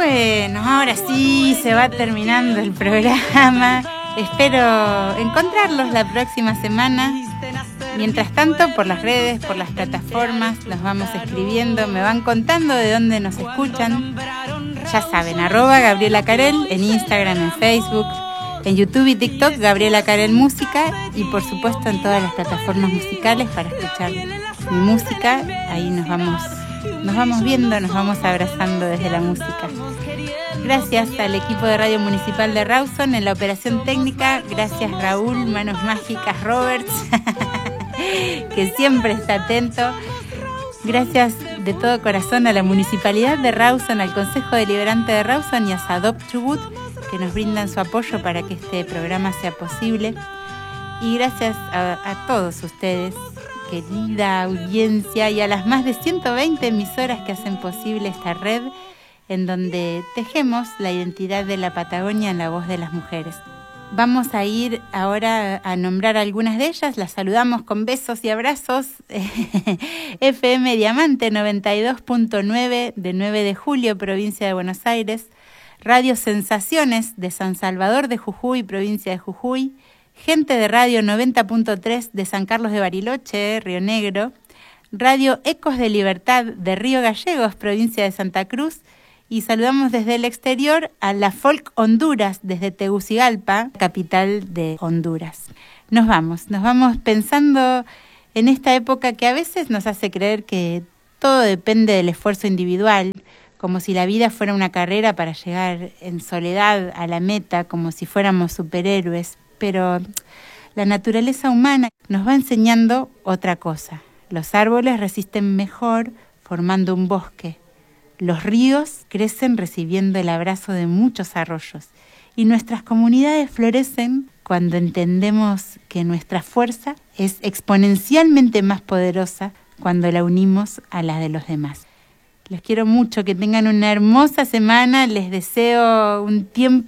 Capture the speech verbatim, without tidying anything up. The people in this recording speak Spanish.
Bueno, ahora sí se va terminando el programa. Espero encontrarlos la próxima semana. Mientras tanto, por las redes, por las plataformas, nos vamos escribiendo, me van contando de dónde nos escuchan. Ya saben, arroba Gabriela Carel en Instagram, en Facebook, en YouTube y TikTok, Gabriela Carel Música, y por supuesto en todas las plataformas musicales para escuchar mi música. Ahí nos vamos, nos vamos viendo, nos vamos abrazando desde la música. Gracias al equipo de Radio Municipal de Rawson en la operación técnica. Gracias Raúl, Manos Mágicas Roberts, que siempre está atento. Gracias de todo corazón a la Municipalidad de Rawson, al Consejo Deliberante de Rawson y a Sadop Chubut, que nos brindan su apoyo para que este programa sea posible. Y gracias a, a todos ustedes, querida audiencia, y a las más de ciento veinte emisoras que hacen posible esta red, en donde tejemos la identidad de la Patagonia en la voz de las mujeres. Vamos a ir ahora a nombrar algunas de ellas. Las saludamos con besos y abrazos. F M Diamante noventa y dos punto nueve de nueve de julio, provincia de Buenos Aires. Radio Sensaciones de San Salvador de Jujuy, provincia de Jujuy. Gente de Radio noventa punto tres de San Carlos de Bariloche, Río Negro. Radio Ecos de Libertad de Río Gallegos, provincia de Santa Cruz. Y saludamos desde el exterior a la Folk Honduras, desde Tegucigalpa, capital de Honduras. Nos vamos, nos vamos pensando en esta época que a veces nos hace creer que todo depende del esfuerzo individual, como si la vida fuera una carrera para llegar en soledad a la meta, como si fuéramos superhéroes. Pero la naturaleza humana nos va enseñando otra cosa. Los árboles resisten mejor formando un bosque. Los ríos crecen recibiendo el abrazo de muchos arroyos y nuestras comunidades florecen cuando entendemos que nuestra fuerza es exponencialmente más poderosa cuando la unimos a la de los demás. Les quiero mucho, que tengan una hermosa semana, les deseo un tiempo